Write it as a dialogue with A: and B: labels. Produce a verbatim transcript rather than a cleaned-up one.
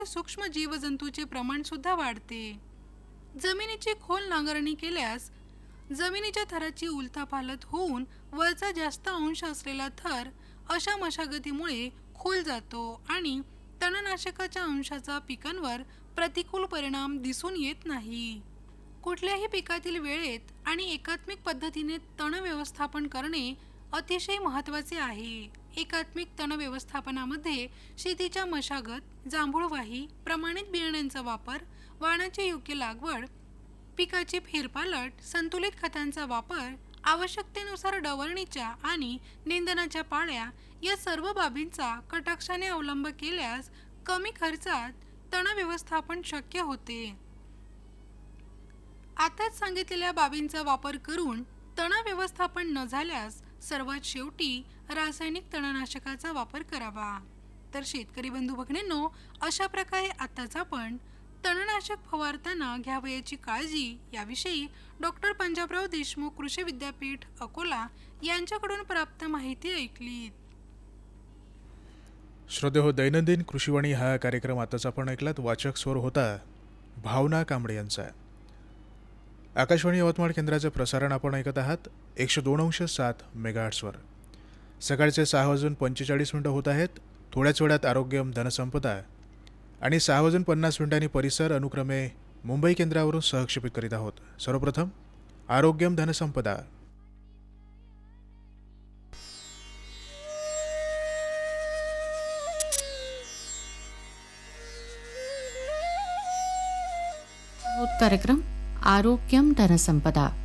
A: सूक्ष्म जीवजंतूचे प्रमाण सुद्धा वाढते. जमिनीची खोल नांगरणी केल्यास जमिनीच्या थराची उलथापालथ होऊन वरचा जास्त अंश असलेला थर अशा मशागतीमुळे खोल जातो आणि तणनाशकाच्या अंशाचा पिकांवर प्रतिकूल परिणाम दिसून येत नाही. कुठल्याही पिकातील वेळेत आणि एकात्मिक पद्धतीने तण व्यवस्थापन करणे अतिशय महत्त्वाचे आहे. एकात्मिक तण व्यवस्थापनामध्ये शेतीच्या मशागत, जांभूळवाही, प्रमाणित बियाण्यांचा वापर, वाणाची योग्य लागवड, पिकाची फेरपालट, संतुलित खतांचा वापर, आवश्यकतेनुसार डवरणीच्या आणि निंदनाच्या पाळ्या या सर्व बाबींचा कटाक्षाने अवलंब केल्यास कमी खर्चात तण व्यवस्थापन शक्य होते. आताच सांगितलेल्या बाबींचा वापर करून तण व्यवस्थापन न झाल्यास सर्वात शेवटी रासायनिक तणनाशकाचा वापर करावा. तर शेतकरी बंधू भगिनींनो, अशा प्रकारे आताच आपण तणनाशक फवारताना घ्यावयाची काळजी याविषयी डॉक्टर पंजाबराव देशमुख कृषी विद्यापीठ अकोला यांच्याकडून प्राप्त माहिती ऐकली.
B: श्रोते हो, दैनंदिन कृषीवाणी हा कार्यक्रम आताच आपण ऐकलात. वाचक स्वर होता भावना कांबळे यांचा. आकाशवाणी यवतमाळ केंद्राचे प्रसारण आपण ऐकत आहात एकशे दोन अंश सात मेगाहर्ट्सवर. सकाळचे सहा वाजून पंचेचाळीस मिनटं होत आहेत. थोड्याच वेळात आरोग्यम धनसंपदा आणि सहा वाजून पन्नास मिनिटांनी परिसर अनुक्रमे मुंबई केंद्रावरून सहक्षेपित करीत आहोत. सर्वप्रथम आरोग्यम धनसंपदा.
C: कार्यक्रम आरोग्यम धनसंपदा.